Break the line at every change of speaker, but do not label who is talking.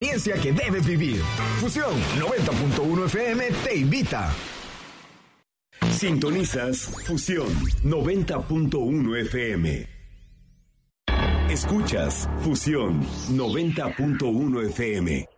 experiencia que debes vivir. Fusión 90.1 FM te invita.
Sintonizas Fusión 90.1 FM. Escuchas Fusión 90.1 FM.